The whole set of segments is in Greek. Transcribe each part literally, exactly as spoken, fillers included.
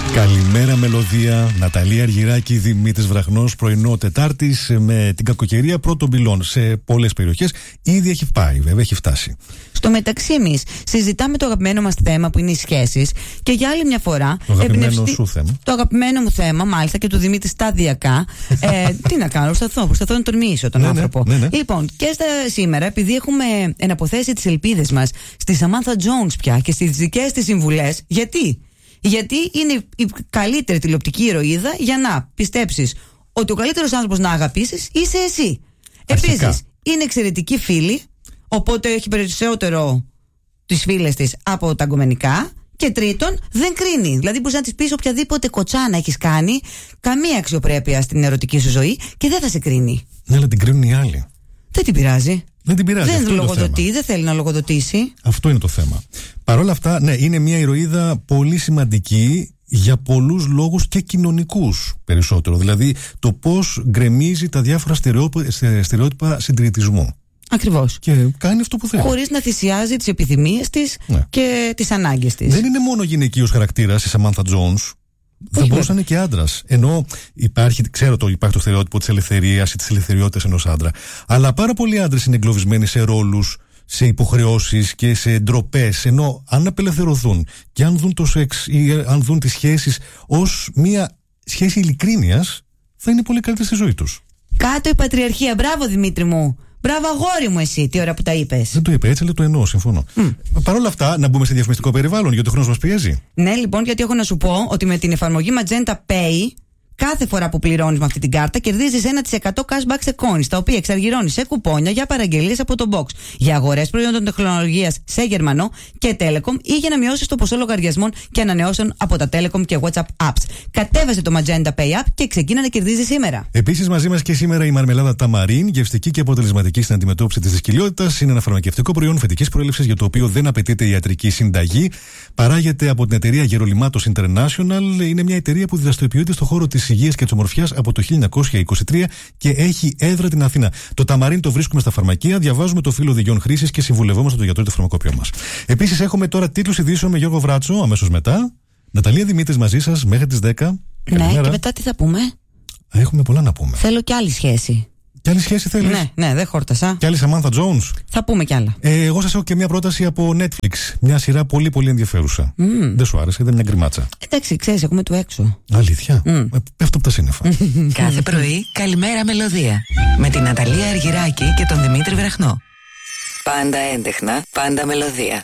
Καλημέρα μελωδία, Ναταλία Αργυράκη, Δημήτρης Βραχνός, πρωινό Τετάρτης με την κακοκαιρία πρώτων πυλών σε πολλές περιοχές. Ήδη έχει πάει, βέβαια, έχει φτάσει. Στο μεταξύ, εμείς συζητάμε το αγαπημένο μας θέμα που είναι οι σχέσεις και για άλλη μια φορά. Το αγαπημένο εμπνευστεί... σου θέμα. Το αγαπημένο μου θέμα, μάλιστα, και του Δημήτρη σταδιακά. ε, τι να κάνω, προσπαθώ, προσπαθώ να τον μίσω τον ναι, άνθρωπο. Ναι, ναι, ναι. Λοιπόν, και στα, σήμερα, επειδή έχουμε εναποθέσει τις ελπίδες μας στη Σαμάνθα Τζόουνς πια και στις δικές της συμβουλές, γιατί? Γιατί είναι η καλύτερη τηλεοπτική ηρωίδα για να πιστέψεις ότι ο καλύτερος άνθρωπος να αγαπήσεις είσαι εσύ. Επίσης, είναι εξαιρετική φίλη, οπότε έχει περισσότερο τις φίλες της από τα γκομενικά. Και τρίτον, δεν κρίνει. Δηλαδή, μπορείς να της πεις οποιαδήποτε κοτσάνα έχεις κάνει, καμία αξιοπρέπεια στην ερωτική σου ζωή και δεν θα σε κρίνει. Ναι, αλλά την κρίνουν οι άλλοι. Δεν την πειράζει. Δεν την πειράζει. Δεν λογοδοτεί, δεν θέλει να λογοδοτήσει. Αυτό είναι το θέμα. Παρ' όλα αυτά, ναι, είναι μια ηρωίδα πολύ σημαντική για πολλούς λόγους και κοινωνικούς περισσότερο. Δηλαδή, το πώς γκρεμίζει τα διάφορα στερεότυπα συντηρητισμού. Ακριβώς. Και κάνει αυτό που θέλει. Χωρίς να θυσιάζει τις επιθυμίες της, ναι, και τις ανάγκες της. Δεν είναι μόνο γυναικείος χαρακτήρας η Σαμάνθα Τζόουνς. Θα μπορούσε να είναι και άντρας. Ενώ υπάρχει, ξέρω το, υπάρχει το στερεότυπο της ελευθερίας ή της ελευθεριότητας ενός άντρα. Αλλά πάρα πολλοί άντρες είναι εγκλωβισμένοι σε ρόλους, σε υποχρεώσεις και σε ντροπές. Ενώ αν απελευθερωθούν και αν δουν το σεξ ή αν δουν τις σχέσεις ως μια σχέση ειλικρίνειας, θα είναι πολύ καλύτερη στη ζωή τους. Κάτω η πατριαρχία. Μπράβο, Δημήτρη μου. Μπράβο, αγόρι μου, εσύ, τι ώρα που τα είπες. Δεν το είπε έτσι, αλλά το εννοώ, συμφωνώ. Mm. Παρ' όλα αυτά, να μπούμε σε διαφημιστικό περιβάλλον, γιατί ο χρόνος μας πιέζει. Ναι, λοιπόν, γιατί έχω να σου πω ότι με την εφαρμογή Magenta Pay, κάθε φορά που πληρώνεις με αυτή την κάρτα, κερδίζεις ένα τοις εκατό cashback σε coins, τα οποία εξαργυρώνεις σε κουπόνια για παραγγελίες από το box, για αγορές προϊόντων τεχνολογίας σε Γερμανό και Telecom ή για να μειώσεις το ποσό λογαριασμών και ανανεώσεων από τα Telecom και WhatsApp apps. Κατέβασε το Magenta Pay App και ξεκίνα να κερδίζεις σήμερα. Επίσης, μαζί μας και σήμερα η μαρμελάδα Ταμαρίν, γευστική και αποτελεσματική στην αντιμετώπιση της δυσκολιότητας. Είναι ένα φαρμακευτικό προϊόν φετικής προέλευσης για το οποίο δεν απαιτείται ιατρική συνταγή. Παράγεται από την εταιρεία Γερολιμάτος International. Είναι μια εταιρεία που δραστηριοποιείται στον χώρο της υγείας και της ομορφιάς από το χίλια εννιακόσια είκοσι τρία και έχει έδρα την Αθήνα. Το Ταμαρίν το βρίσκουμε στα φαρμακεία, διαβάζουμε το φύλλο οδηγιών χρήσης και συμβουλευόμαστε τον γιατρό του φαρμακοποιό μας. Επίσης, έχουμε τώρα τίτλους ειδήσεων με Γιώργο Βράτσο αμέσως μετά. Ναταλία Δημήτρης μαζί σας μέχρι τις δέκα. Ναι, καλημέρα. Και μετά τι θα πούμε? Έχουμε πολλά να πούμε. Θέλω κι άλλη σχέση. Κι άλλη σχέση θέλεις? Ναι, ναι, δεν χόρτασα. Κι άλλη Σαμάνθα Τζόουνς. Θα πούμε κι άλλα. Ε, εγώ σας έχω και μια πρόταση από Netflix. Μια σειρά πολύ πολύ ενδιαφέρουσα. Mm. Δεν σου άρεσε, ήταν μια γκριμάτσα. Εντάξει, ξέρεις, έχουμε του έξω. Αλήθεια. Mm. Ε, πέφτω από τα σύννεφα. Κάθε πρωί, καλημέρα μελωδία. Με την Ναταλία Αργυράκη και τον Δημήτρη Βραχνό. Πάντα έντεχνα, πάντα μελωδία.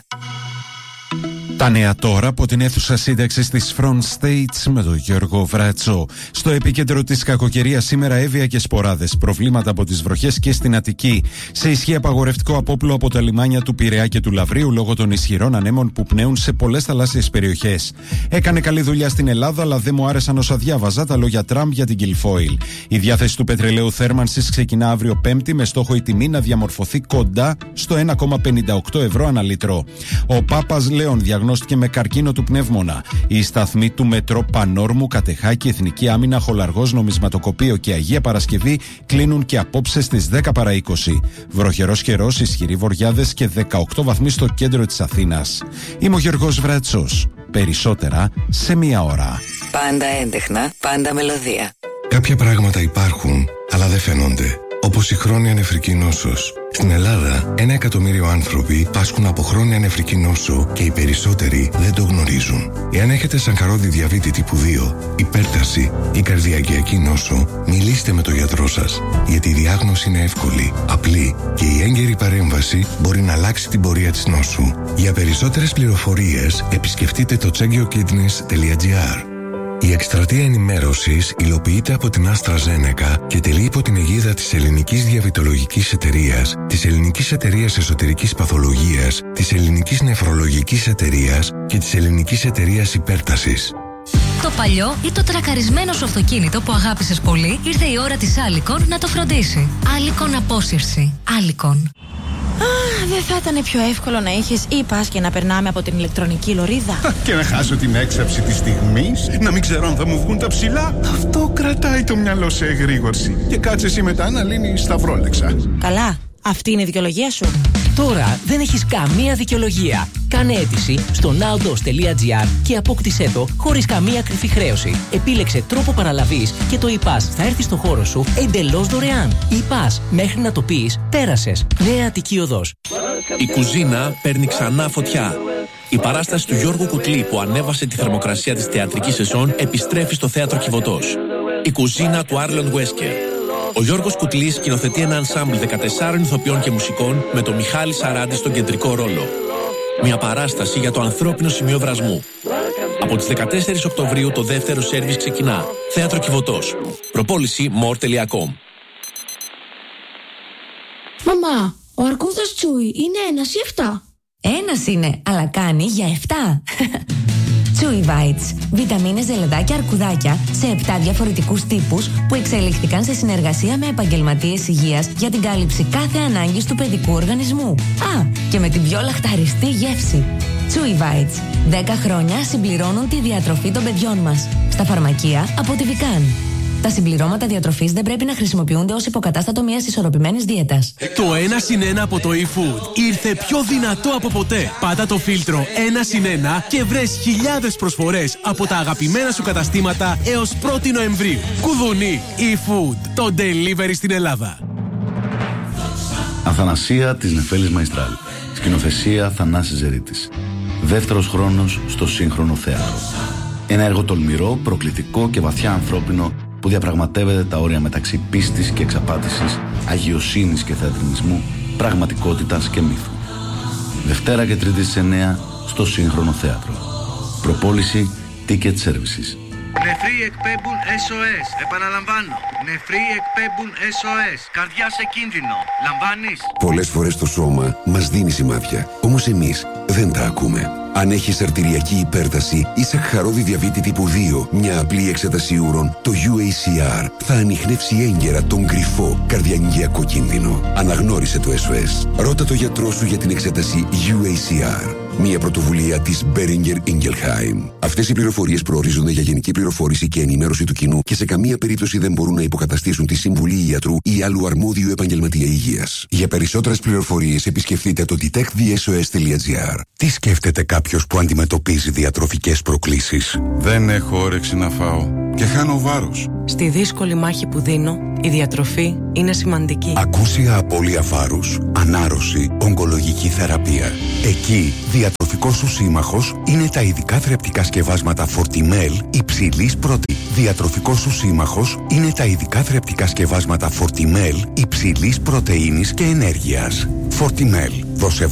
Τα νέα τώρα από την αίθουσα σύνταξης της Front States με τον Γιώργο Βράτσο. Στο επίκεντρο της κακοκαιρίας σήμερα έβεια και σποράδες. Προβλήματα από τις βροχές και στην Αττική. Σε ισχύ απαγορευτικό απόπλο από τα λιμάνια του Πειραιά και του Λαβρίου λόγω των ισχυρών ανέμων που πνέουν σε πολλές θαλάσσιες περιοχές. Έκανε καλή δουλειά στην Ελλάδα, αλλά δεν μου άρεσαν όσα διάβαζα τα λόγια Τραμπ για την Gilfoyle. Η διάθεση του πετρελαίου θέρμανσης ξεκινά αύριο Πέμπτη με στόχο η τιμή να διαμορφωθεί κοντά στο ένα κόμμα πενήντα οκτώ ευρώ ανά λίτρο. Ο Πάπας Λέων διαγνώστηκε με καρκίνο του πνεύμονα. Οι σταθμοί του Μετρό Πανόρμου, Κατεχάκη, Εθνική Άμυνα, Χολαργός, Νομισματοκοπείο και Αγία Παρασκευή κλείνουν και απόψε στις δέκα παρά είκοσι. Βροχερός καιρός, ισχυροί βοριάδες και δεκαοκτώ βαθμοί στο κέντρο της Αθήνας. Είμαι ο Γιώργος Βράτσος. Περισσότερα σε μία ώρα. Πάντα έντεχνα, πάντα μελωδία. Κάποια πράγματα υπάρχουν, αλλά δεν φαίνονται. Όπως η χρόνια νεφρική νόσος. Στην Ελλάδα, ένα εκατομμύριο άνθρωποι πάσχουν από χρόνια νεφρική νόσο και οι περισσότεροι δεν το γνωρίζουν. Εάν έχετε σαγχαρώδη διαβήτη τύπου δύο, υπέρταση ή καρδιακιακή νόσο, μιλήστε με τον γιατρό σας. Γιατί η διάγνωση είναι εύκολη, απλή και η έγκαιρη παρέμβαση μπορεί να αλλάξει την πορεία της νόσου. Για περισσότερες πληροφορίες, επισκεφτείτε το τσέγκιοκίτνες τελεία τζι άρ. Η εκστρατεία ενημέρωσης υλοποιείται από την AstraZeneca και τελεί υπό την αιγίδα της Ελληνικής Διαβητολογικής Εταιρείας, της Ελληνικής Εταιρείας Εσωτερικής Παθολογίας, της Ελληνικής Νεφρολογικής Εταιρείας και της Ελληνικής Εταιρείας Υπέρτασης. Το παλιό ή το τρακαρισμένο σου αυτοκίνητο που αγάπησες πολύ, ήρθε η ώρα της Alicon να το φροντίσει. Alicon Απόσυρση. Alicon. Α, δεν θα ήταν πιο εύκολο να είχες e-pass και να περνάμε από την ηλεκτρονική λωρίδα? Και να χάσω την έξαψη της στιγμής, να μην ξέρω αν θα μου βγουν τα ψηλά. Αυτό κρατάει το μυαλό σε εγρήγορση. Και κάτσε εσύ μετά να λύνεις τα βρόλεξα. Καλά, αυτή είναι η δικαιολογία σου. Τώρα δεν έχεις καμία δικαιολογία. Κάνε αίτηση στο nowdos τελεία gr και απόκτησέ το χωρίς καμία κρυφή χρέωση. Επίλεξε τρόπο παραλαβής και το e-pass θα έρθει στο χώρο σου εντελώς δωρεάν. e-pass, μέχρι να το πεις, πέρασες. Νέα Αττική Οδός. Η κουζίνα παίρνει ξανά φωτιά. Η παράσταση του Γιώργου Κουτλή που ανέβασε τη θερμοκρασία της θεατρικής σεζόν επιστρέφει στο θέατρο Κιβωτός. Η κουζίνα του Άρλον Βέσκερ. Ο Γιώργος Κουτλής σκηνοθετεί ένα ενσάμπλ δεκατεσσάρων ηθοποιών και μουσικών με τον Μιχάλη Σαράντη στον κεντρικό ρόλο. Μια παράσταση για το ανθρώπινο σημείο βρασμού. Από τις δεκατέσσερις Οκτωβρίου το δεύτερο σέρβις ξεκινά. Θέατρο Κιβωτός. Προπόληση more τελεία com. Μαμά, ο αρκούδας Τσούι είναι ένας ή εφτά? Ένας είναι, αλλά κάνει για εφτά. Chewy Bites. Βιταμίνες, ζελεδάκια, αρκουδάκια σε επτά διαφορετικούς τύπους που εξελίχθηκαν σε συνεργασία με επαγγελματίες υγείας για την κάλυψη κάθε ανάγκης του παιδικού οργανισμού. Α, και με την πιο λαχταριστή γεύση. Chewy Bites. δέκα χρόνια συμπληρώνουν τη διατροφή των παιδιών μας. Στα φαρμακεία από τη Vican. Τα συμπληρώματα διατροφής δεν πρέπει να χρησιμοποιούνται ως υποκατάστατο μιας ισορροπημένης δίαιτας. Το ένα συν ένα από το eFood ήρθε πιο δυνατό από ποτέ. Πάτα το φίλτρο ένα συν ένα και βρες χιλιάδες προσφορές από τα αγαπημένα σου καταστήματα έως πρώτη Νοεμβρίου. Κουδουνί, eFood, το delivery στην Ελλάδα. Αθανασία της Νεφέλης Μαϊστράλ. Σκηνοθεσία Θανάσης Ζερίτης. Δεύτερος χρόνος στο σύγχρονο θέατρο. Ένα έργο τολμηρό, προκλητικό και βαθιά ανθρώπινο που διαπραγματεύεται τα όρια μεταξύ πίστης και εξαπάτησης, αγιοσύνης και θεατρινισμού, πραγματικότητας και μύθου. Δευτέρα και Τρίτη στις εννιά στο σύγχρονο θέατρο. Προπόληση Ticket Services. Νεφροί εκπέμπουν ες ο ες. Επαναλαμβάνω. Νεφροί εκπέμπουν ες ο ες. Καρδιά σε κίνδυνο. Λαμβάνεις? Πολλές φορές το σώμα μας δίνει σημάδια. Όμως εμείς δεν τα ακούμε. Αν έχεις αρτηριακή υπέρταση ή σαχαρώδη διαβήτη τύπου δύο, μια απλή εξέταση ούρων, το γιου έι σι αρ θα ανιχνεύσει έγκαιρα τον κρυφό καρδιαγγειακό κίνδυνο. Αναγνώρισε το ες ο ες. Ρώτα το γιατρό σου για την εξέταση γιου έι σι αρ. Μια πρωτοβουλία της Boehringer Ingelheim. Αυτές οι πληροφορίες προορίζονται για γενική πληροφόρηση και ενημέρωση του κοινού και σε καμία περίπτωση δεν μπορούν να υποκαταστήσουν τη συμβουλή ιατρού ή άλλου αρμόδιου επαγγελματία υγείας. Για περισσότερες πληροφορίες επισκεφτείτε το detect the s o s τελεία gr. Τι σκέφτεται κάποιος που αντιμετωπίζει διατροφικές προκλήσεις? Δεν έχω όρεξη να φάω και χάνω βάρος. Στη δύσκολη μάχη που δίνω, η διατροφή είναι σημαντική. Ακούσια απώλεια βάρους, ανάρρωση, ογκολογική θεραπεία. Εκεί, διατροφικός σου σύμμαχος είναι τα ειδικά θρεπτικά σκευάσματα Fortimel υψηλής πρωτεΐνης. Διατροφικός σου σύμμαχος είναι τα ειδικά θρεπτικά σκευάσματα Fortimel υψηλής πρωτεΐνης και ενέργειας. Fortimel. Δώσε